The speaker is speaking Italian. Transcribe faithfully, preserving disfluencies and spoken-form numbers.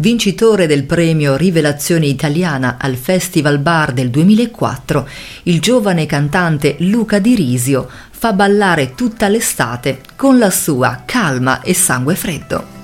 Vincitore del premio Rivelazione Italiana al Festival Bar del duemilaquattro, il giovane cantante Luca Di Risio fa ballare tutta l'estate con la sua Calma e Sangue Freddo.